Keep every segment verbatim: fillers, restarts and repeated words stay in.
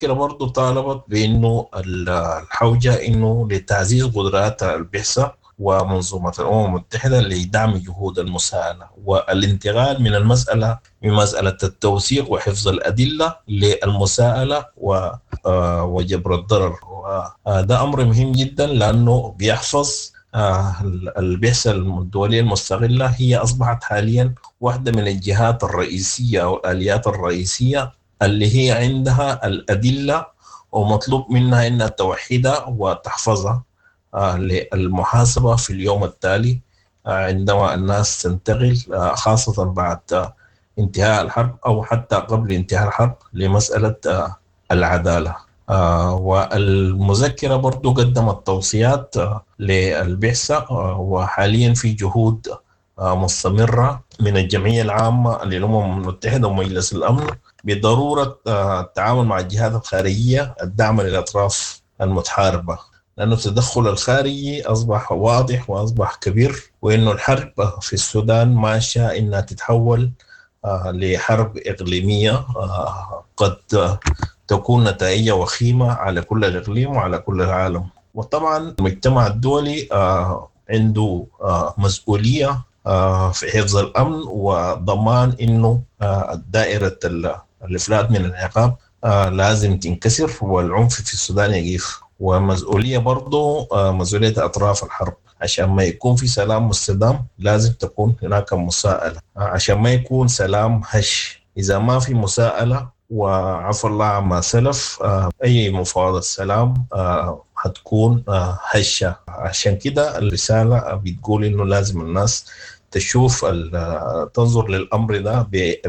كده برضو طالبت بأنه ال- الحوجة إنه لتعزيز قدرات البعثة ومنظومة الأمم المتحدة لدعم جهود المساءلة والانتقال من المسألة من مسألة التوثيق وحفظ الأدلة للمساءلة و آه، وجبر الضرر. وده أمر مهم جدا لأنه بيحفظ آه، البعثة الدولية المستغلة. هي أصبحت حاليا واحدة من الجهات الرئيسية أو الآليات الرئيسية اللي هي عندها الأدلة، ومطلوب منها إنها توحدها وتحفظها آه، للمحاسبة في اليوم التالي آه، عندما الناس تنتقل آه، خاصة بعد آه، انتهاء الحرب أو حتى قبل انتهاء الحرب لمسألة آه، العدالة. آه، والمذكرة برضو قدمت توصيات آه، للبعثة آه، وحاليا في جهود آه، مستمرة من الجمعية العامة للأمم المتحدة ومجلس الأمن بضرورة آه، التعامل مع الجهات الخارجية الداعمة للأطراف المتحاربة، لأنه التدخل الخارجي أصبح واضح وأصبح كبير، وإنه الحرب في السودان ماشية إنها تتحول آه، لحرب إقليمية آه، قد آه، تكون نتائجها وخيمة على كل الإقليم وعلى كل العالم. وطبعا المجتمع الدولي آه، عنده آه، مسؤولية آه، في حفظ الأمن وضمان إنه آه، دائرة ال- الإفلات من العقاب آه، لازم تنكسر والعنف في السودان يقف. ومسؤولية برضو آه، مسؤولية أطراف الحرب، عشان ما يكون في سلام مستدام لازم تكون هناك مساءلة آه، عشان ما يكون سلام هش. إذا ما في مساءلة وعفى الله عما سلف آه، أي مفاوضة سلام آه، هتكون آه، هشة. عشان كده الرسالة بتقول إنه لازم الناس تشوف ال- آه، تنظر للأمر ده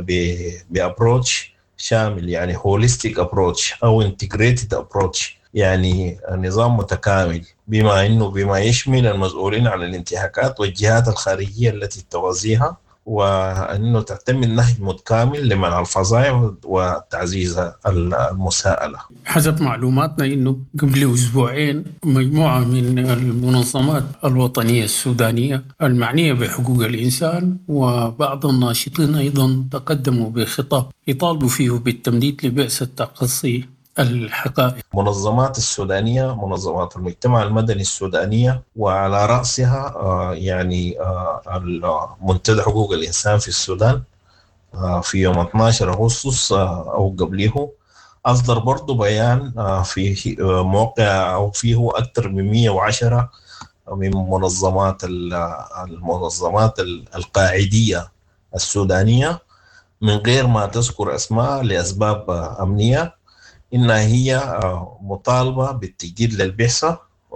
بأبروتش شامل، يعني هوليستيك أبروتش أو انتجريتد أبروتش، يعني نظام متكامل بما انه بما يشمل المسؤولين عن الانتهاكات والجهات الخارجيه التي توازيها، وانه تعتمد نهج متكامل لمنع الفظائع وتعزيز المساءله. حسب معلوماتنا إنه قبل أسبوعين مجموعة من المنظمات الوطنية السودانية المعنية بحقوق الإنسان وبعض الناشطين أيضا تقدموا بخطاب يطالبوا فيه بالتمديد لبعثة تقصي الحقائق. منظمات السودانية، منظمات المجتمع المدني السودانية، وعلى رأسها آه، يعني آه، منتدى حقوق الإنسان في السودان آه، في يوم اثناشر أغسطس آه، أو قبله أصدر برضو بيان آه، في آه، موقع أو فيه أكثر من مئة وعشرة من منظمات ال- المنظمات ال- القاعدية السودانية، من غير ما تذكر أسماء لأسباب آه، أمنية، إنها هي آه، مطالبة بالتجديد للبعثة.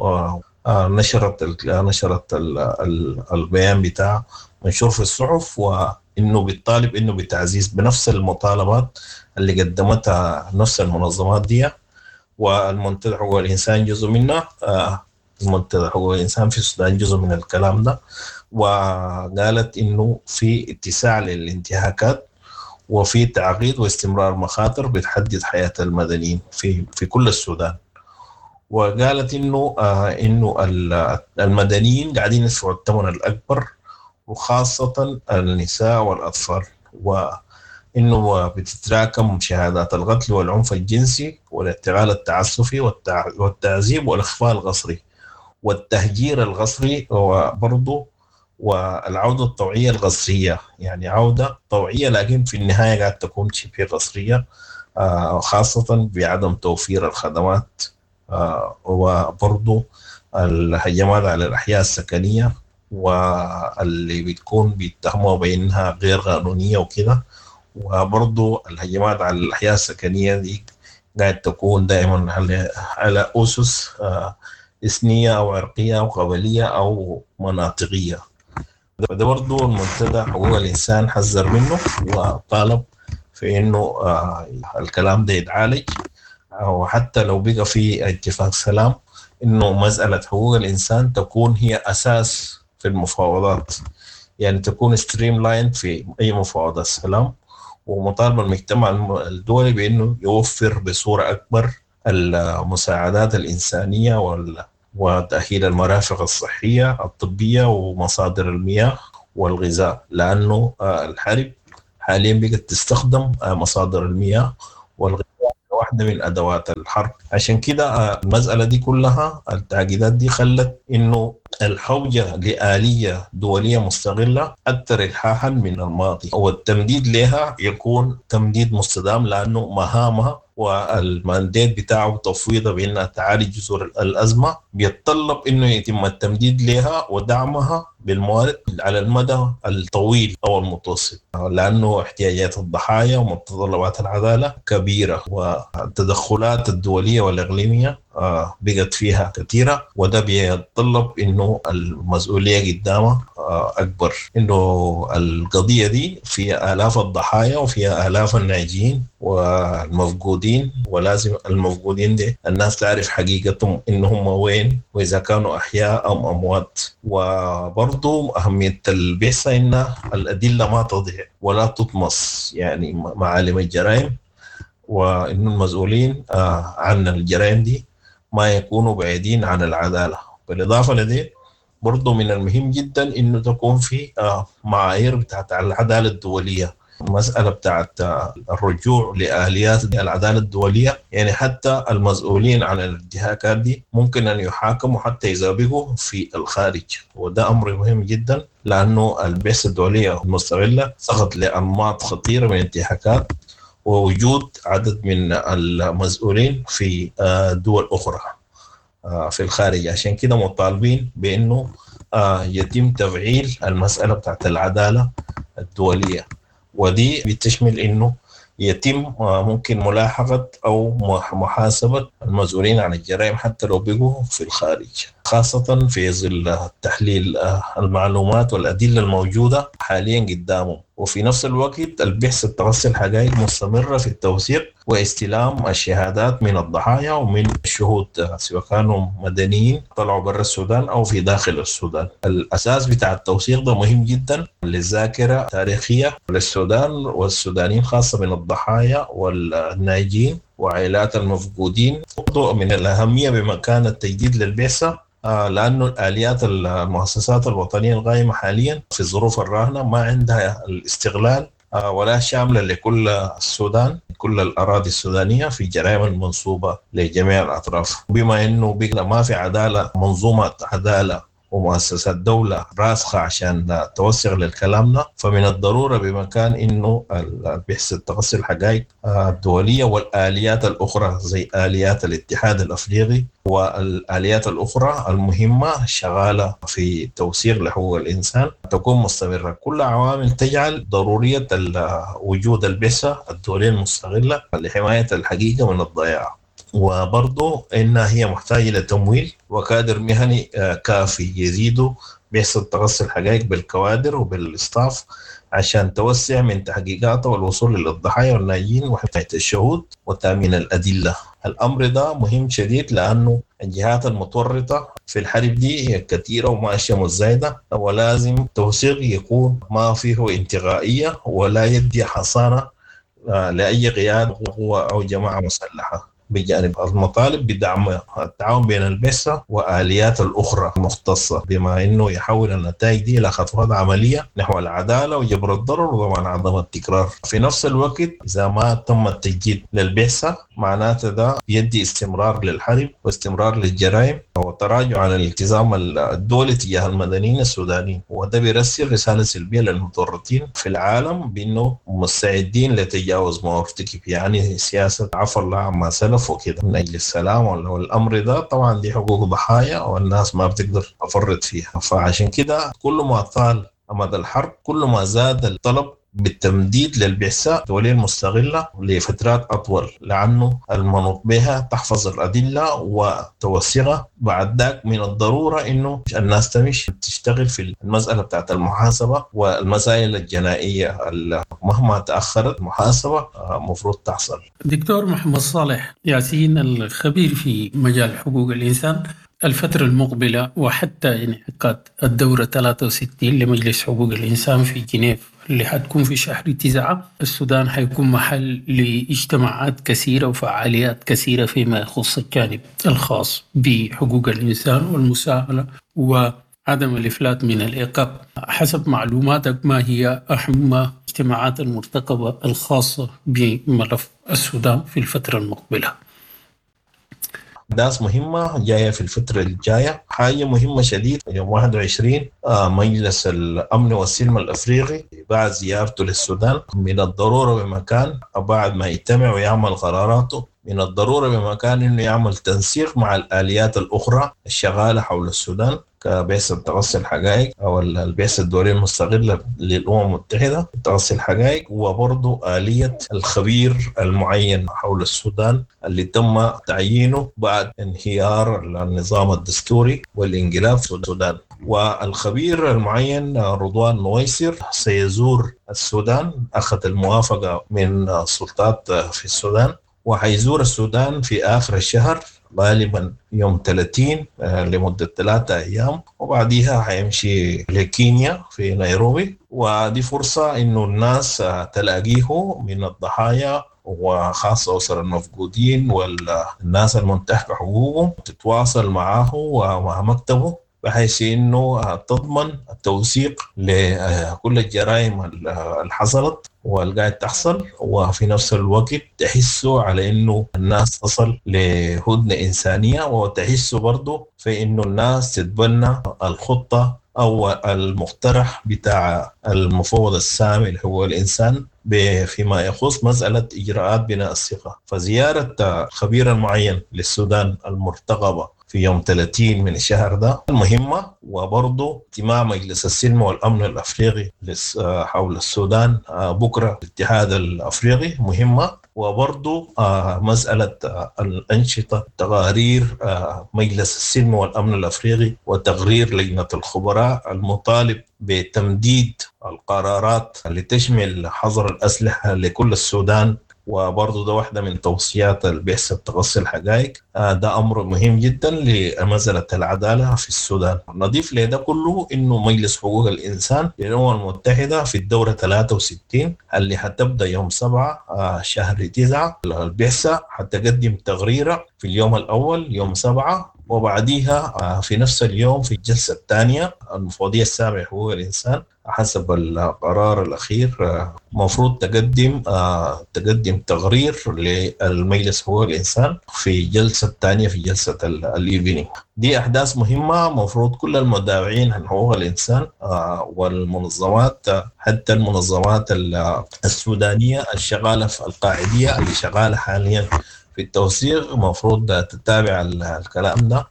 ونشرت ال- نشرت ال- ال- البيان بتاع منشور في الصحف، وإنه بيطالب إنه بتعزيز بنفس المطالبات اللي قدمتها نفس المنظمات دي. والمنتدى حقوق الإنسان جزء منها آه، المنتدى حقوق الإنسان في السودان جزء من الكلام ده. وقالت إنه في اتساع للانتهاكات وفي تعقيد واستمرار مخاطر بتحدد حياة المدنيين في في كل السودان. وقالت إنه آه إنه ال- المدنيين قاعدين يدفعوا الثمن الأكبر، وخاصة النساء والأطفال، وإنه بتتراكم شهادات القتل والعنف الجنسي والاعتقال التعسفي والتع- والتعذيب والإخفاء القسري والتهجير القسري، وبرضه والعودة الطوعية القسرية، يعني عودة طوعية لكن في النهاية قاعد تكون شبه قسرية آه، خاصة بعدم توفير الخدمات آه، وبرضو الهجمات على الأحياء السكنية واللي بتكون بيتهموا بأنها غير قانونية وكده. وبرضو الهجمات على الأحياء السكنية دي قاعد تكون دائما على على أسس آه، إثنية أو عرقية أو قبلية أو مناطقية. ده برضو المنتدى حقوق الإنسان حذر منه وطالب في إنه آه، الكلام ده يتعالج، أو حتى لو بقى في اتفاق سلام إنه مسألة حقوق الإنسان تكون هي أساس في المفاوضات، يعني تكون ستريم لاين في أي مفاوضات سلام. ومطالبة المجتمع الم- الدولي بأنه يوفر بصورة أكبر المساعدات الإنسانية وال وتأهيل المرافق الصحية الطبية ومصادر المياه والغذاء، لأنه آه، الحرب حاليا بقت تستخدم آه، مصادر المياه والغذاء واحدة واحدة من أدوات الحرب. عشان كده المسألة دي كلها التعقيدات دي خلت إنه الحوجة لآلية دولية مستغلة أكثر إلحاحا من الماضي، والتمديد لها يكون تمديد مستدام، لأنه مهامها والمانديت بتاعه تفويضها بأنها تعالج جذور الأزمة بيتطلب أنه يتم التمديد لها ودعمها بالموارد على المدى الطويل أو المتوسط، لأنه احتياجات الضحايا ومتطلبات العدالة كبيرة، والتدخلات الدولية والإقليمية بقت فيها كثيرة، وده بيتطلب أنه المسؤولية قدامها أكبر، أنه القضية دي فيها آلاف الضحايا وفيها آلاف الناجين والمفقودين، ولازم المفقودين دي الناس تعرف حقيقتهم إنهم وين وإذا كانوا أحياء أم أموات. وبرضو أهمية البحث إن الأدلة ما تضيع ولا تطمس، يعني معالم الجرائم، وإن المسؤولين عن الجرائم دي ما يكونوا بعيدين عن العدالة. بالإضافة لديه برضو من المهم جدا إنه تكون في معايير بتاعت العدالة الدولية، المسألة بتاعت الرجوع لآليات العدالة الدولية، يعني حتى المسؤولين عن الانتهاكات دي ممكن أن يحاكموا حتى إذا بقوا في الخارج، وده أمر مهم جدا، لأنه البعثة الدولية المستغلة سقط لأنماط خطيرة من الانتهاكات ووجود عدد من المسؤولين في دول أخرى في الخارج. عشان كده مطالبين بأنه يتم تفعيل المسألة بتاعت العدالة الدولية، ودي بتشمل انه يتم ممكن ملاحقة او محاسبة المسؤولين عن الجرائم حتى لو بقوا في الخارج، خاصة في ظل تحليل المعلومات والأدلة الموجودة حاليا قدامهم. وفي نفس الوقت البحث التقصي الحقائق مستمرة في التوثيق واستلام الشهادات من الضحايا ومن الشهود، سواء كانوا مدنيين طلعوا برا السودان أو في داخل السودان. الأساس بتاع التوثيق ده مهم جدا للذاكرة التاريخية للسودان والسودانيين، خاصة من الضحايا والناجين وعائلات المفقودين. من الأهمية بمكان التجديد للبعثة، آه لأنه الآليات المؤسسات الوطنية القائمة حاليا في الظروف الراهنة ما عندها الاستغلال آه ولا شاملة لكل السودان، كل الأراضي السودانية في جرائم المنصوبة لجميع الأطراف. بما أنه بقى ما في عدالة، منظومة عدالة ومؤسسات دولة راسخة عشان توثق للكلامنا، فمن الضرورة بمكان إنه البحث التقصي الحقائق الدولية والآليات الأخرى زي آليات الاتحاد الأفريقي والآليات الأخرى المهمة شغالة في توثيق لحقوق الإنسان تكون مستمرة. كل عوامل تجعل ضرورية وجود البعثة الدولية المستغلة لحماية الحقيقة من الضياع، وبرضو إنها هي محتاجة لتمويل وكادر مهني كافي يزيدوا بحث التقصي الحقائق بالكوادر وبالاستاف عشان توسع من تحقيقاته والوصول للضحايا والناجين وحماية الشهود وتأمين الأدلة. الأمر ده مهم شديد لأنه الجهات المتورطة في الحرب دي كثيرة وماشية مزايدة، ولازم توثيق يكون ما فيه انتقائية ولا يدي حصانة لأي قيادة أو جماعة مسلحة، بجانب المطالب بدعم التعاون بين البعثة وآليات الأخرى المختصة، بما أنه يحول النتائج دي إلى خطوات عملية نحو العدالة وجبر الضرر وضمان عدم التكرار. في نفس الوقت إذا ما تم التجديد للبعثة معناته ده يدي استمرار للحرب واستمرار للجرائم وتراجع عن الالتزام الدولي تجاه المدنيين السودانيين، وده بيرسل رسالة سلبية للمتورطين في العالم بأنه مستعدين لتجاوز ما ارتكب، يعني سياسة عفى الله عما سلف وكده من أجل السلام. والأمر ده طبعا دي حقوق ضحايا والناس ما بتقدر تفرط فيها، فعشان كده كل ما طال مدى الحرب كل ما زاد الطلب بالتمديد للبعثة الدولية المستغلة لفترات أطول، لأنه المنوط بها تحفظ الأدلة وتوثيقها. بعد ذاك من الضرورة إنه الناس تمش تشتغل في المسألة بتاعت المحاسبة والمسائل الجنائية مهما تأخرت المحاسبة مفروض تحصل. دكتور محمد صالح ياسين الخبير في مجال حقوق الإنسان، الفترة المقبلة وحتى انعقاد الدورة ثلاثة وستين لمجلس حقوق الإنسان في جنيف اللي حتكون في شهر تسعة، السودان حيكون محل لاجتماعات كثيرة وفعاليات كثيرة فيما يخص الجانب الخاص بحقوق الإنسان والمساءلة وعدم الإفلات من العقاب. حسب معلوماتك ما هي أهم الاجتماعات المرتقبة الخاصة بملف السودان في الفترة المقبلة؟ أحداث مهمة جاية في الفترة الجاية. حاجة مهمة شديد يوم واحد وعشرين آه، مجلس الأمن والسلم الأفريقي بعد زيارته للسودان من الضرورة بمكان بعد ما يجتمع ويعمل قراراته من الضرورة بمكان إنه يعمل تنسيق مع الآليات الأخرى الشغالة حول السودان كبعثة تغطي الحقائق أو البعثة الدولية المستقلة للأمم المتحدة تغطي الحقائق، وبرضه آلية الخبير المعين حول السودان اللي تم تعيينه بعد انهيار النظام الدستوري والانقلاب في السودان. والخبير المعين رضوان نويسر سيزور السودان، أخذ الموافقة من السلطات في السودان، وحيزور السودان في آخر الشهر غالبا يوم ثلاثين لمدة ثلاثة أيام، وبعديها حيمشي لكينيا في نيروبي. ودي فرصة إنه الناس تلاقيه من الضحايا وخاصة أسر المفقودين والناس المنتهكة حقوقهم تتواصل معه ومع مكتبه بحيث إنه تضمن التوثيق لكل الجرائم اللي حصلت والقاعد تحصل، وفي نفس الوقت تحسوا على إنه الناس تصل لهدنة إنسانية، وتحسوا برضو في إنه الناس تتبنى الخطة أو المقترح بتاع المفوض السامي لحقوق الإنسان فيما يخص مسألة إجراءات بناء الثقة. فزيارة خبير معين للسودان المرتقبة في يوم ثلاثين من الشهر ده مهمة، وبرضه اجتماع مجلس السلم والأمن الأفريقي حول السودان بكرة الاتحاد الأفريقي مهمة، وبرضه مسألة الأنشطة تقارير مجلس السلم والأمن الأفريقي وتقرير لجنة الخبراء المطالب بتمديد القرارات اللي تشمل حظر الأسلحة لكل السودان، وبرضه ده واحدة من توصيات البعثة تغطي الحقائق. ده أمر مهم جدا لمسألة العدالة في السودان. نضيف لده كله إنه مجلس حقوق الإنسان للأمم المتحدة في الدورة ثلاثة وستين اللي حتبدأ يوم سبعة شهر تسعة البعثة حتقدم تقريرها في اليوم الأول يوم سبعة، وبعديها في نفس اليوم في الجلسة الثانية المفوضية السامية لحقوق الإنسان حسب القرار الأخير مفروض تقدم تقدم تقرير للمجلس حقوق الإنسان في جلسة ثانية في جلسة الإيفينينج. دي أحداث مهمة مفروض كل المدافعين عن حقوق الإنسان والمنظمات حتى المنظمات السودانية الشغالة في القاعدية اللي شغالة حاليا في التوثيق مفروض تتابع الكلام ده،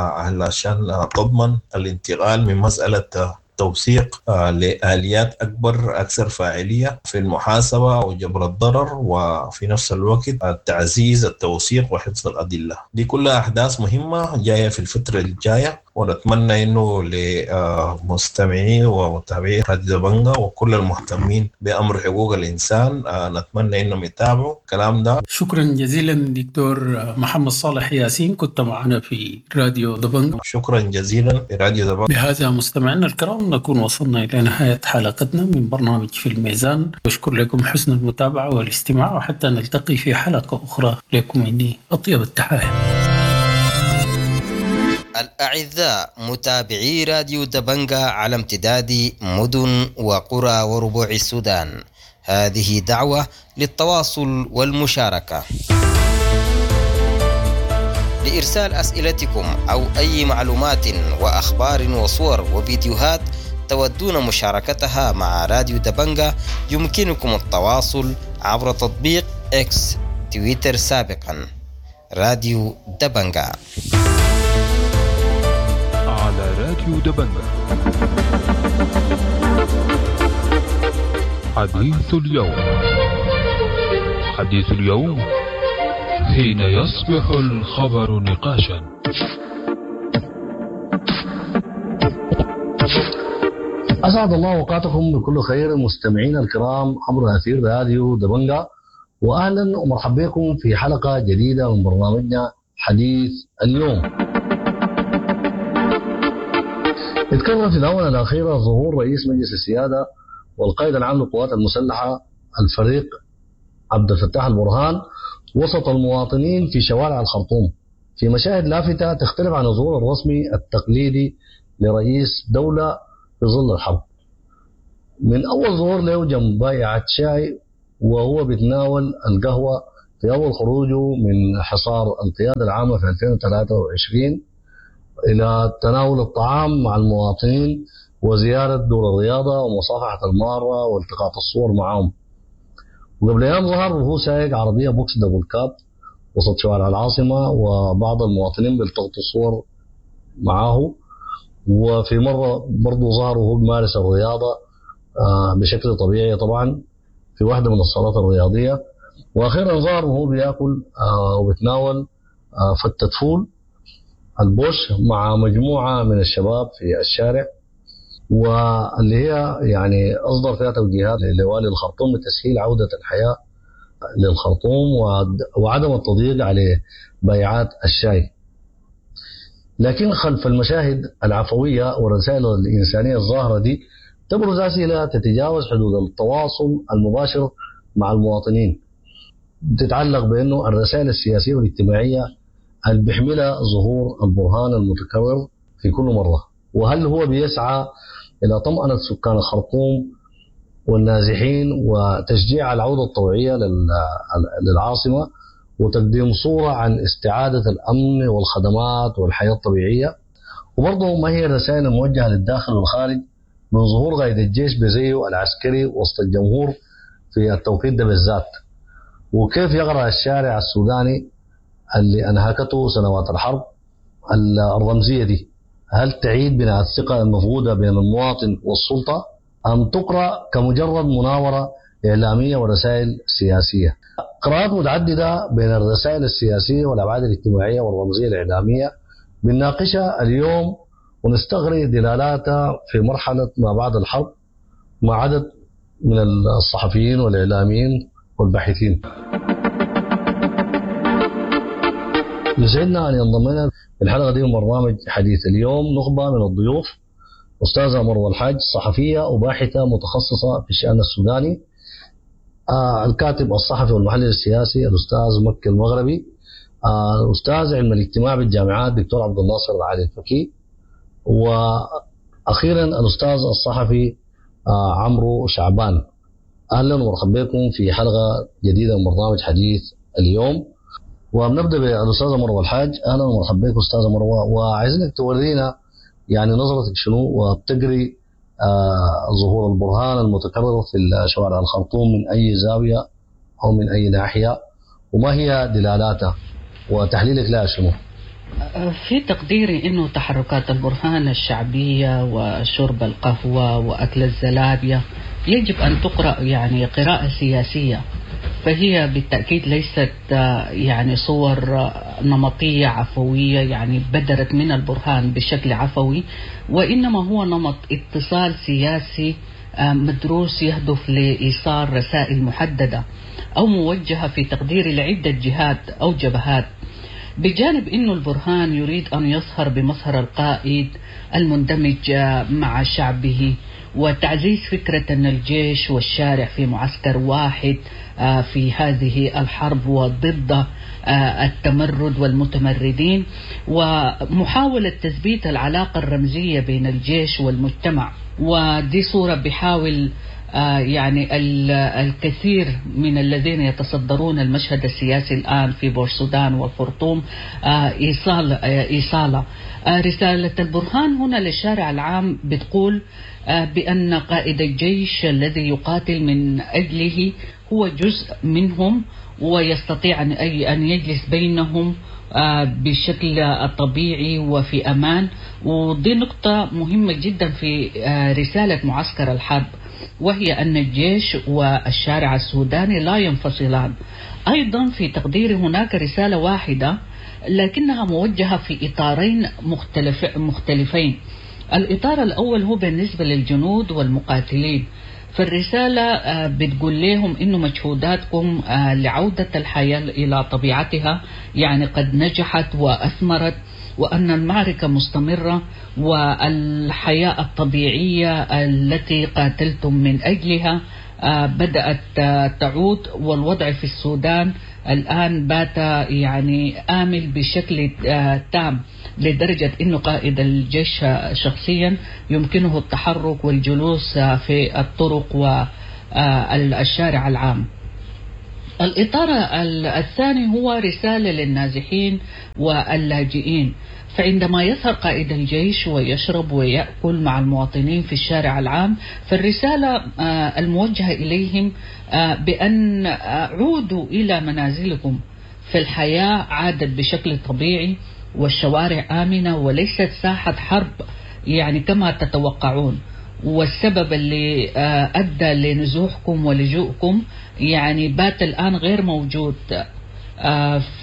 وعشان تضمن الانتقال من مسألة توثيق لآليات أكبر أكثر فاعلية في المحاسبة وجبر الضرر، وفي نفس الوقت تعزيز التوثيق وحفظ الأدلة. دي كلها أحداث مهمة جاية في الفترة الجاية، ونتمنى إنه لمستمعي ومتابعي راديو دبنجة وكل المهتمين بأمر حقوق الإنسان نتمنى إنهم يتابعوا الكلام ده. شكرا جزيلا دكتور محمد صالح ياسين، كنت معنا في راديو دبنجة. شكرا جزيلا في راديو دبنجة. بهذا مستمعينا الكرام نكون وصلنا إلى نهاية حلقتنا من برنامج في الميزان. أشكر لكم حسن المتابعة والاستماع، وحتى نلتقي في حلقة أخرى لكم مني أطيب التحايا. الأعزاء متابعي راديو دبنجة على امتداد مدن وقرى وربوع السودان، هذه دعوة للتواصل والمشاركة. لإرسال أسئلتكم أو أي معلومات وأخبار وصور وفيديوهات تودون مشاركتها مع راديو دبنجة يمكنكم التواصل عبر تطبيق إكس تويتر سابقا راديو دبنجة. على راديو دبنجة حديث اليوم. حديث اليوم حين يصبح الخبر نقاشا. أسعد الله أوقاتكم بكل خير مستمعينا الكرام عبر أثير راديو دبنجة، وأهلا ومرحبا بكم في حلقة جديدة من برنامجنا حديث اليوم. اتكرر في الآونة الأخيرة ظهور رئيس مجلس السيادة والقائد العام للقوات المسلحة الفريق عبد الفتاح البرهان وسط المواطنين في شوارع الخرطوم في مشاهد لافتة تختلف عن الظهور الرسمي التقليدي لرئيس دولة في ظل الحرب. من أول ظهور له جنب بائعة شاي وهو بيتناول القهوة في أول خروجه من حصار القيادة العامة في ألفين وثلاثة وعشرين إلى تناول الطعام مع المواطنين وزيارة دور الرياضة ومصافحة المارة والتقاط الصور معهم. وقبل أيام ظهر وهو سايق عربية بوكس دبل كاب وسط شوارع العاصمة، وبعض المواطنين بيلتقطوا الصور معه. وفي مرة برضو ظهر وهو بمارس الرياضة بشكل طبيعي طبعا في واحدة من الصالات الرياضية. وأخيرا ظهر وهو بيأكل وبتناول فتة فول البوش مع مجموعة من الشباب في الشارع، واللي هي يعني أصدر فيها توجيهات لوالي الخرطوم بتسهيل عودة الحياة للخرطوم وعدم التضييق على بيعات الشاي. لكن خلف المشاهد العفوية والرسائل الإنسانية الظاهرة دي تبرز أسئلة تتجاوز حدود التواصل المباشر مع المواطنين، بتتعلق بأنه الرسائل السياسية والاجتماعية اللي بيحملها ظهور البرهان المتكرر في كل مرة، وهل هو بيسعى إلى طمأنة سكان الخرطوم والنازحين وتشجيع العودة الطوعية للعاصمة وتقديم صورة عن استعادة الأمن والخدمات والحياة الطبيعية. وبرضه ما هي الرسائل الموجهة للداخل والخارج من ظهور قائد الجيش بزيه العسكري وسط الجمهور في التوقيت ده بالذات، وكيف يقرأ الشارع السوداني اللي أنهكته سنوات الحرب الرمزية دي؟ هل تعيد بناء الثقة المفقودة بين المواطن والسلطة أم تقرأ كمجرد مناورة إعلامية ورسائل سياسية؟ قراءات متعددة بين الرسائل السياسية والأبعاد الاجتماعية والرمزية الإعلامية بنناقشها اليوم ونستغرق دلالاتها في مرحلة ما بعد الحرب مع عدد من الصحفيين والإعلاميين والباحثين. يسعدنا أن ينضم لنا في الحلقة دي من برنامج حديث اليوم نخبة من الضيوف، أستاذة مروة الحاج، صحفية وباحثة متخصصة في الشأن السوداني، آه الكاتب الصحفي والمحلل السياسي الأستاذ مكي المغربي، آه أستاذ علم الاجتماع بالجامعات دكتور عبد الناصر العالي الفكي، وأخيرا الأستاذ الصحفي آه عمرو شعبان. أهلا ومرحبا بكم في حلقة جديدة من برنامج حديث اليوم. وبنبدأ بالأستاذة مروة الحاج. أهلا ومرحبا بك أستاذة مروة، وعايزينك تورينا يعني نظرتك شنو وبتقري آه ظهور البرهان المتكرر في شوارع الخرطوم من أي زاوية أو من أي ناحية، وما هي دلالاتها وتحليلك لها شنو؟ في تقديري أنه تحركات البرهان الشعبية وشرب القهوة وأكل الزلابية يجب أن تقرأ يعني قراءة سياسية، فهي بالتأكيد ليست يعني صور نمطية عفوية يعني بدرت من البرهان بشكل عفوي، وإنما هو نمط اتصال سياسي مدروس يهدف لإيصال رسائل محددة أو موجهة في تقدير لعدة جهات أو جبهات، بجانب أنه البرهان يريد أن يظهر بمظهر القائد المندمج مع شعبه وتعزيز فكرة أن الجيش والشارع في معسكر واحد في هذه الحرب وضد التمرد والمتمردين، ومحاولة تثبيت العلاقة الرمزية بين الجيش والمجتمع. ودي صورة بيحاول يعني الكثير من الذين يتصدرون المشهد السياسي الآن في بورسودان والخرطوم إيصال إيصالة رسالة البرهان هنا للشارع العام، بتقول بأن قائد الجيش الذي يقاتل من أجله هو جزء منهم ويستطيع أن يجلس بينهم بشكل طبيعي وفي أمان. ودي نقطة مهمة جدا في رسالة معسكر الحرب، وهي أن الجيش والشارع السوداني لا ينفصلان. أيضا في تقديري هناك رسالة واحدة لكنها موجهة في إطارين مختلف مختلفين. الإطار الأول هو بالنسبة للجنود والمقاتلين، فالرسالة بتقول لهم إنه مجهوداتكم لعودة الحياة إلى طبيعتها يعني قد نجحت وأثمرت، وأن المعركة مستمرة والحياة الطبيعية التي قاتلتم من أجلها بدأت تعود، والوضع في السودان الآن بات يعني آمل بشكل تام لدرجة أنه قائد الجيش شخصيا يمكنه التحرك والجلوس في الطرق والشارع العام. الإطار الثاني هو رسالة للنازحين واللاجئين. فعندما يسهر قائد الجيش ويشرب ويأكل مع المواطنين في الشارع العام، فالرسالة الموجهة إليهم بأن عودوا إلى منازلكم، فالحياة عادت بشكل طبيعي والشوارع آمنة وليست ساحة حرب يعني كما تتوقعون. والسبب اللي أدى لنزوحكم ولجوءكم يعني بات الآن غير موجود. ف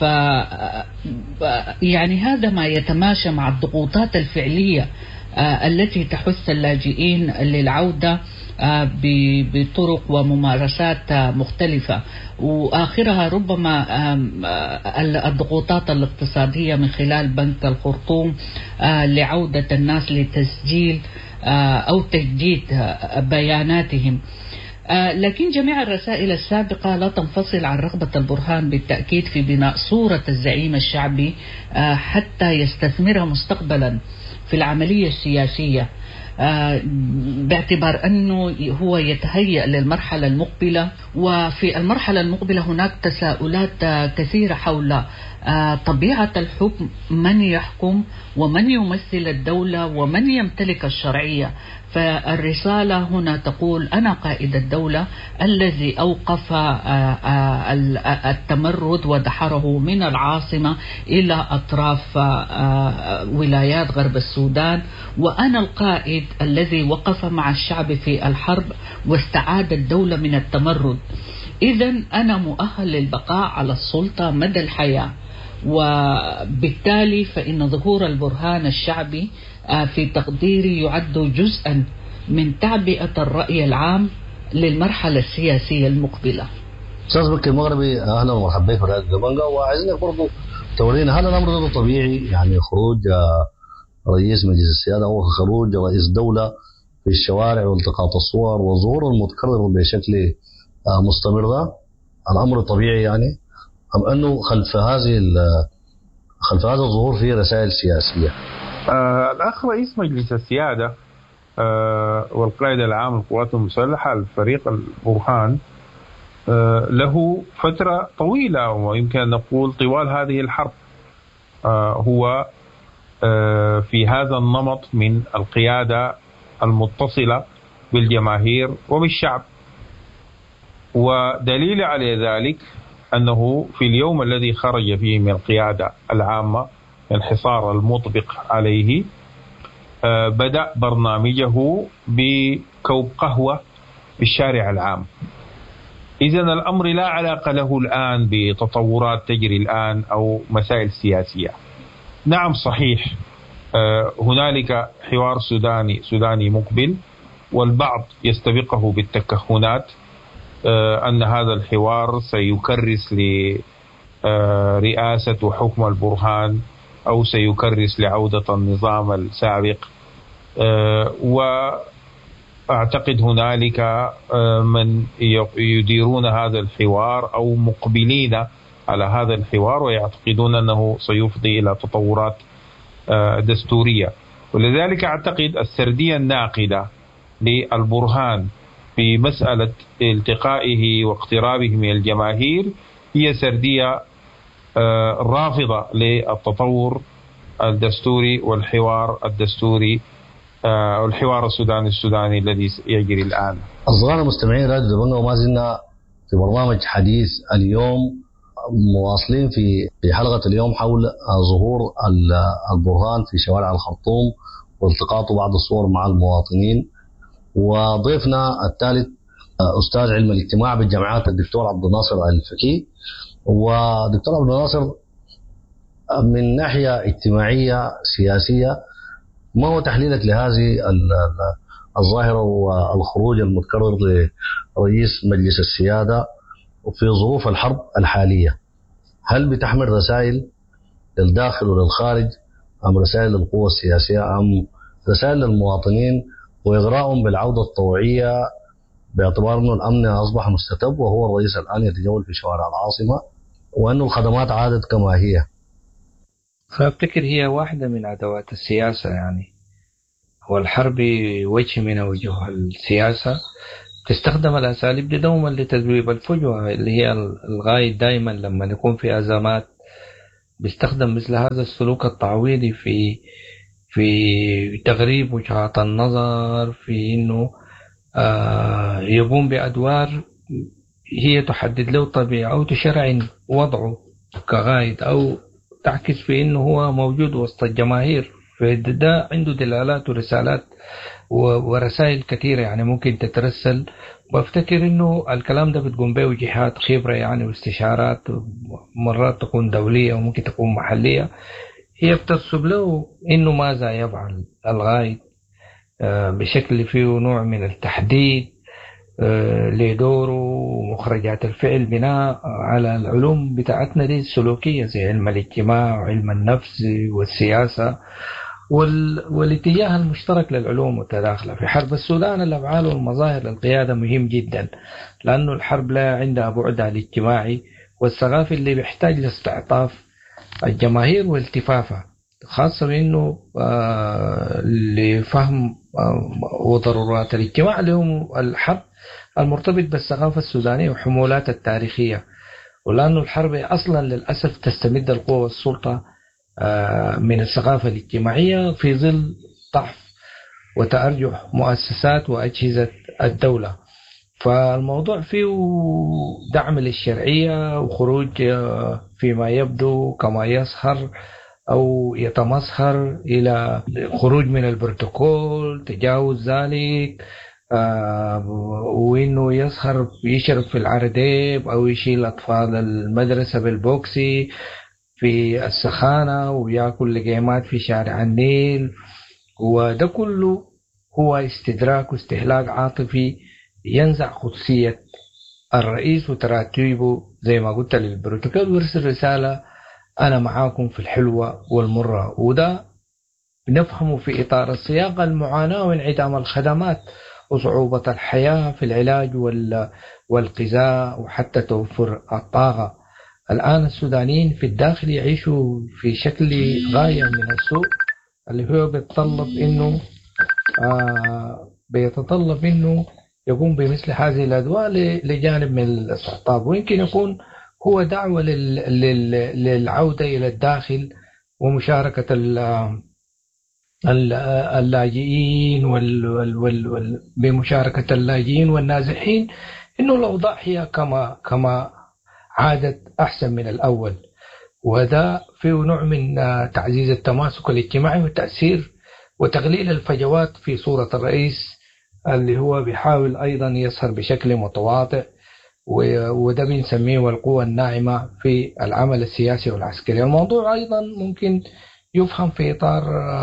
يعني هذا ما يتماشى مع الضغوطات الفعلية التي تحث اللاجئين للعودة بطرق وممارسات مختلفة، وآخرها ربما الضغوطات الاقتصادية من خلال بنك الخرطوم لعودة الناس لتسجيل أو تجديد بياناتهم. لكن جميع الرسائل السابقة لا تنفصل عن رغبة البرهان بالتأكيد في بناء صورة الزعيم الشعبي حتى يستثمرها مستقبلا في العملية السياسية، باعتبار أنه هو يتهيأ للمرحلة المقبلة. وفي المرحلة المقبلة هناك تساؤلات كثيرة حول طبيعة الحكم، من يحكم ومن يمثل الدولة ومن يمتلك الشرعية. فالرسالة هنا تقول أنا قائد الدولة الذي أوقف التمرد ودحره من العاصمة إلى أطراف ولايات غرب السودان، وأنا القائد الذي وقف مع الشعب في الحرب واستعاد الدولة من التمرد. إذن أنا مؤهل للبقاء على السلطة مدى الحياة، وبالتالي فإن ظهور البرهان الشعبي في تقديري يعد جزءا من تعبئة الرأي العام للمرحلة السياسية المقبلة. أستاذ بكر المغربي، أهلا ومرحبا بك في راديو دبنجة، وعايزينك برضو تورينا هل الأمر ده طبيعي، يعني خروج رئيس مجلس السيادة أو خروج رئيس دولة في الشوارع والتقاط الصور وظهور المتكرر بشكل مستمر، ده الأمر طبيعي يعني، أم أنه خلف هذه خلف هذا الظهور فيه رسائل سياسية؟ آه الأخ رئيس مجلس السيادة آه والقائد العام للقوات المسلحة الفريق البرهان آه له فترة طويلة ويمكن أن نقول طوال هذه الحرب آه هو آه في هذا النمط من القيادة المتصلة بالجماهير وبالشعب. ودليل على ذلك أنه في اليوم الذي خرج فيه من القيادة العامة الحصار المطبق عليه بدأ برنامجه بكوب قهوة في الشارع العام. إذن الأمر لا علاقة له الآن بتطورات تجري الآن أو مسائل سياسية. نعم صحيح هنالك حوار سوداني سوداني مقبل، والبعض يستبقه بالتكهنات أن هذا الحوار سيكرس لرئاسة وحكم البرهان أو سيكرس لعودة النظام السابق. وأعتقد هنالك من يديرون هذا الحوار أو مقبلين على هذا الحوار ويعتقدون أنه سيفضي إلى تطورات دستورية. ولذلك أعتقد السردية الناقدة للبرهان في مسألة التقائه واقترابه من الجماهير هي سردية رافضة للتطور الدستوري والحوار الدستوري والحوار السوداني السوداني الذي يجري الآن. أصدقائنا المستمعين راديو دبنجة، وما زلنا في برنامج حديث اليوم، مواصلين في في حلقة اليوم حول ظهور البرهان في شوارع الخرطوم والتقاطه بعض الصور مع المواطنين. وضيفنا الثالث أستاذ علم الاجتماع بالجامعات الدكتور عبد الناصر الفكي. ودكتور عبد الناصر، من ناحية اجتماعية سياسية، ما هو تحليلك لهذه الظاهرة والخروج المتكرر لرئيس مجلس السيادة في ظروف الحرب الحالية؟ هل بتحمل رسائل للداخل وللخارج، أم رسائل للقوى السياسية، أم رسائل للمواطنين وإغراءهم بالعودة الطوعية، باعتبار أنه الأمن أصبح مستتب وهو الرئيس الآن يتجول في شوارع العاصمة وأنه الخدمات عادت كما هي؟ فأفتكر هي واحدة من أدوات السياسة، يعني والحرب وجه من وجوه السياسة، تستخدم الأساليب دي دوما لتذويب الفجوة، اللي هي الغاية دائما لما يكون في أزمات بيستخدم مثل هذا السلوك التعويضي في في تغريب وجهات النظر، في إنه آه يقوم بأدوار هي تحدد له طبيعة أو تشرع وضعه كغايد، أو تعكس في إنه هو موجود وسط الجماهير. فده عنده دلالات ورسالات ورسائل كثيرة يعني ممكن تترسل. وافتكر إنه الكلام ده بتقوم به جهات خبرة يعني واستشارات، مرات تكون دولية وممكن تكون محلية، هي بترسب له إنه ماذا يفعل الغايد بشكل فيه نوع من التحديد لدوره ومخرجات الفعل بناء على العلوم بتاعتنا دي السلوكية زي علم الاجتماع وعلم النفس والسياسة وال... والاتجاه المشترك للعلوم والتداخل. في حرب السودان الأفعال والمظاهر للقيادة مهم جدا، لأنه الحرب لا عندها بعدها الاجتماعي والثقافي اللي بيحتاج لاستعطاف الجماهير والتفافها، خاصة بأنه آه لفهم آه وضرورات الاجتماع لهم الحرب المرتبط بالثقافة السودانية وحمولات التاريخية، ولأنه الحرب أصلا للأسف تستمد القوة والسلطة آه من الثقافة الاجتماعية في ظل ضعف وتأرجح مؤسسات وأجهزة الدولة. فالموضوع فيه دعم للشرعية وخروج آه فيما يبدو كما يظهر أو يتمسخر إلى خروج من البروتوكول، تجاوز ذلك، آه وإنه يسهر يشرب في العرديب أو يشيل أطفال المدرسة بالبوكسي في السخانة ويأكل لقيمات في شارع النيل. وده كله هو استدراك واستهلاك عاطفي ينزع قدسية الرئيس وتراتيبه زي ما قلت للبروتوكول، ويرسل رسالة أنا معاكم في الحلوة والمرة. وده نفهمه في إطار السياق المعاناة وانعدام الخدمات وصعوبة الحياة في العلاج والغذاء وحتى توفر الطاقة. الآن السودانيين في الداخل يعيشوا في شكل غاية من السوء اللي هو بيتطلب إنه آه بيتطلب إنه يقوم بمثل هذه الأدوار لجانب من الاستعطاب، ويمكن يكون هو دعوة للعودة إلى الداخل ومشاركة اللاجئين وال وال وال بمشاركة اللاجئين والنازحين، إنه الأوضاع هي كما كما عادت أحسن من الأول. وهذا فيه نوع من تعزيز التماسك الاجتماعي والتأثير وتقليل الفجوات في صورة الرئيس اللي هو بيحاول أيضا يظهر بشكل متواطئ، وده بنسميه القوة الناعمة في العمل السياسي والعسكري. الموضوع أيضا ممكن يفهم في إطار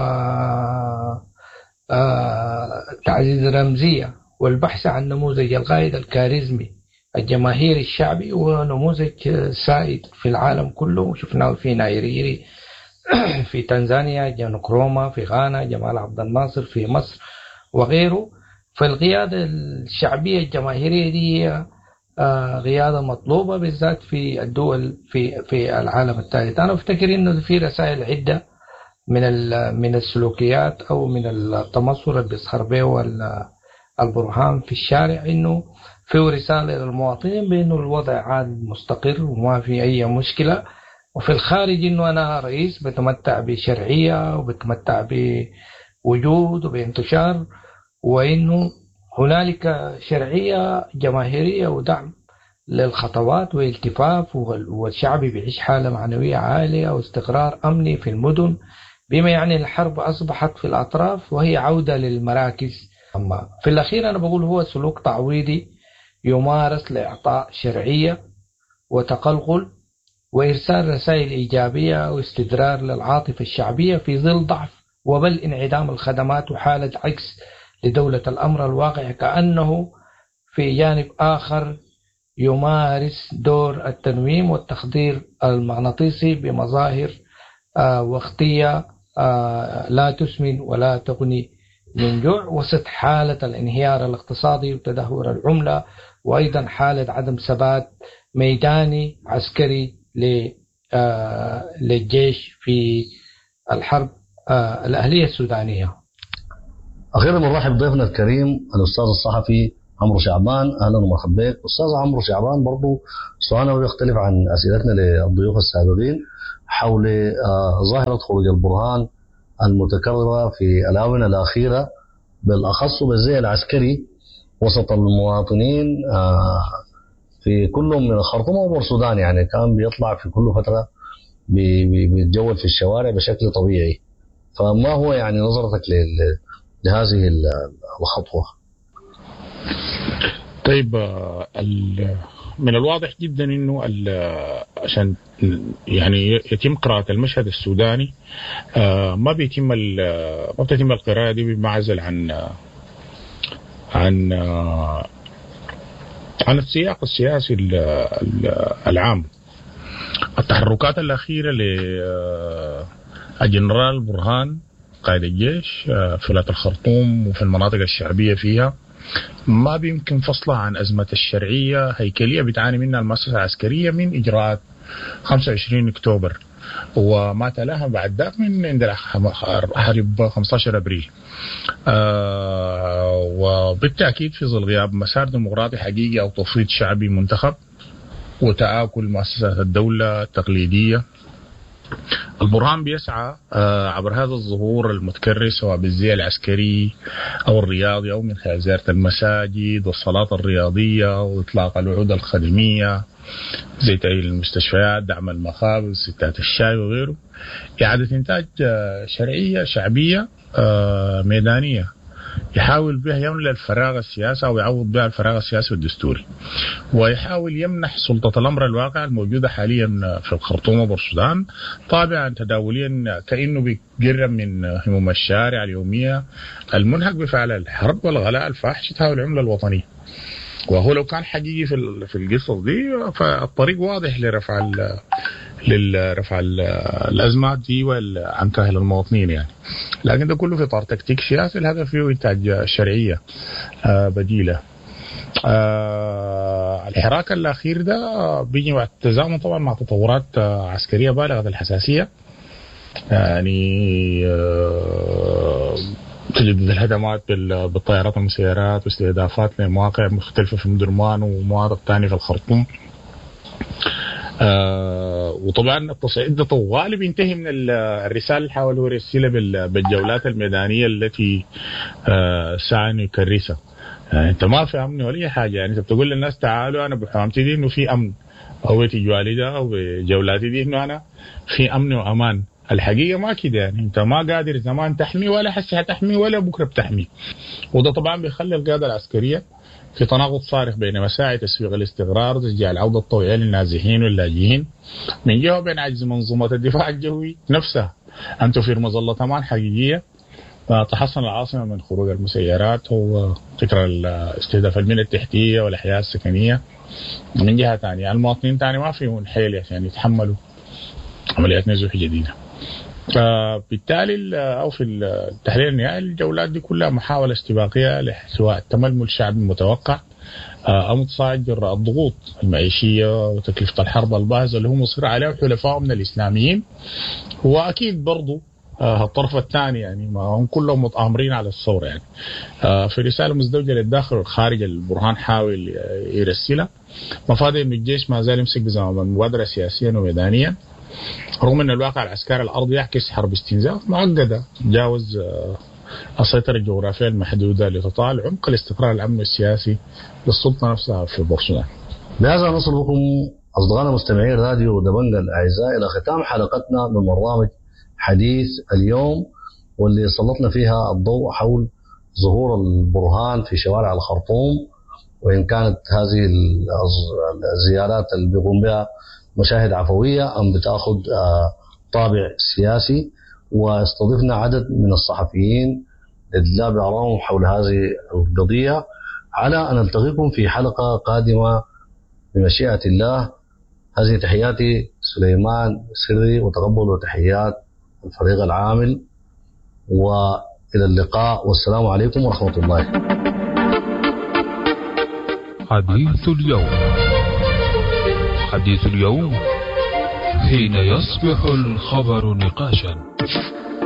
آآ آآ تعزيز الرمزية والبحث عن نموذج القائد الكاريزمي الجماهيري الشعبي، ونموذج سائد في العالم كله. شفناه في نيروبي في تنزانيا، جانوكروما في غانا، جمال عبد الناصر في مصر وغيره. فالقيادة الشعبية الجماهيرية دي قيادة مطلوبة بالذات في الدول في في العالم الثالث. أنا أفتكر إنه في رسائل عدة من من السلوكيات أو من التمصر اللي بيظهر به البرهان في الشارع، إنه في رسالة للمواطنين بأنه الوضع عاد مستقر وما في أي مشكلة، وفي الخارج إنه أنا رئيس بتمتع بشرعية وبتمتع بوجود وبانتشار، وإنه هنالك شرعية جماهيرية ودعم للخطوات والالتفاف، والشعب بيعيش حالة معنوية عالية واستقرار أمني في المدن، بما يعني الحرب أصبحت في الأطراف وهي عودة للمراكز. أما في الأخير أنا بقول هو سلوك تعويضي يمارس لإعطاء شرعية وتقلقل وإرسال رسائل إيجابية واستدرار للعاطفة الشعبية في ظل ضعف وبل انعدام الخدمات وحالة عكس لدولة الأمر الواقع، كأنه في جانب آخر يمارس دور التنويم والتخدير المغناطيسي بمظاهر آه وقتية آه لا تسمن ولا تغني من جوع، وسط حالة الانهيار الاقتصادي وتدهور العملة، وأيضا حالة عدم ثبات ميداني عسكري آه للجيش في الحرب الأهلية السودانية. أخيرا نرحب بضيفنا الكريم الأستاذ الصحفي عمرو شعبان. أهلا ومرحبا بك أستاذ عمرو شعبان. برضو سؤالنا يختلف عن أسئلتنا للضيوف السابقين حول ظاهرة خروج البرهان المتكررة في الآونة الأخيرة بالأخص بالزي العسكري وسط المواطنين في كلهم من الخرطوم وبورسودان. يعني كان بيطلع في كل فترة بيتجول في الشوارع بشكل طبيعي. فما هو يعني نظرتك لهذه الخطوة؟ طيب، من الواضح جدا انه عشان يعني يتم قراءة المشهد السوداني ما بيتم ما بتتم القراءة دي بمعزل عن عن عن السياق السياسي العام. التحركات الأخيرة للجنرال برهان قائد الجيش في ولاية الخرطوم وفي المناطق الشعبية فيها ما بيمكن فصلها عن أزمة الشرعية هيكلية بتعاني منها المؤسسة العسكرية من إجراءات خمسة وعشرين أكتوبر وما تلاها بعد ذاك من عند حرب خمسة عشر أبريل. آه وبالتأكيد في ظل غياب مسار ديمقراطي حقيقي أو تفويض شعبي منتخب وتآكل مؤسسات الدولة التقليدية، البرهان بيسعى عبر هذا الظهور المتكرر سواء بالزي العسكري أو الرياضي أو من خلال زيارة المساجد والصلاة الرياضية وإطلاق الوعود الخدمية زي تأهيل المستشفيات، دعم المخابز، ستات الشاي وغيره، إعادة إنتاج شرعية شعبية ميدانية يحاول بها يملأ الفراغ السياسي أو يعوض بها الفراغ السياسي والدستوري، ويحاول يمنح سلطة الأمر الواقع الموجودة حاليا في الخرطوم وبورسودان طابعا تداوليا كأنه بيقرب من هموم الشارع اليومية المنهك بفعل الحرب والغلاء الفاحش تهاوي العملة الوطنية. وهو لو كان حقيقي في في القصص دي فالطريق واضح لرفع لرفع الأزمات دي عن كاهل المواطنين يعني، لكن ده كله في إطار تكتيك سياسي الهدف فيه إنتاج شرعية بديلة. الحراك الأخير ده بيجي بعد تزامن طبعا مع تطورات عسكرية بالغة الحساسية، يعني تجدد الهدمات بالطائرات والمسيرات واستهدافات لمواقع مختلفة في مدرمان ومواقع ثانية في الخرطوم. آه وطبعا التصعيد ده طوال بينتهي من الرسالة اللي حاول هو يرسلها بالجولات الميدانية التي آه سعى انه يكرسها. يعني انت ما في امن ولا حاجة، يعني انت بتقول للناس تعالوا انا بحامتي دي انه في امن او تجوالي ده او بجولاتي دي انه انا في امن وامان. الحقيقة ما كده، يعني انت ما قادر زمان تحمي ولا حسي هتحمي ولا بكرة بتحمي. وده طبعا بيخلي القيادة العسكرية في تناقض صارخ بين مساعي تسويق الاستقرار تشجيع العودة الطويلة للنازحين واللاجئين من جهة وبين عجز منظومة الدفاع الجوي نفسها أن توفر مظلة أمان حقيقية تحصن العاصمة من خروج المسيرات وفكرة استهداف البنية التحتية والأحياء السكنية. من جهة ثانية المواطنين ثاني ما فيهم حيل عشان يتحملوا عمليات نزوح جديدة. فبالتالي أو في التحليل النهائي الجولات دي كلها محاولة استباقية سواء التململ الشعبي المتوقع أو متصاعد جراء الضغوط المعيشية وتكلفة الحرب الباهظة اللي هو مصر عليه حلفاء من الإسلاميين. وأكيد برضو الطرف الثاني يعني ما هم كلهم متآمرين على الثورة. يعني في رسالة مزدوجة للداخل والخارج البرهان حاول يرسلها مفاد إنه الجيش ما زال يمسك بزمام المبادرة سياسيا وميدانيا رغم أن الواقع العسكري الأرضي يعكس حرب استنزاف معقدة تجاوز السيطرة الجغرافية المحدودة لتطال عمق الاستقرار الأمني السياسي للسلطة نفسها في بورسودان. بهذا نصل بكم أصدقائنا مستمعين راديو دبنجة الأعزاء إلى ختام حلقتنا من برنامج حديث اليوم، واللي سلطنا فيها الضوء حول ظهور البرهان في شوارع الخرطوم، وإن كانت هذه الزيارات اللي بيقوم بها مشاهد عفوية أم بتأخذ طابع سياسي. واستضفنا عدد من الصحفيين لإدلاء بآرائهم حول هذه القضية، على أن نلتقيكم في حلقة قادمة بمشيئة الله. هذه تحياتي سليمان سري، وتقبلوا تحيات الفريق العامل، وإلى اللقاء والسلام عليكم ورحمة الله. حديث اليوم. حديث اليوم حين يصبح الخبر نقاشا.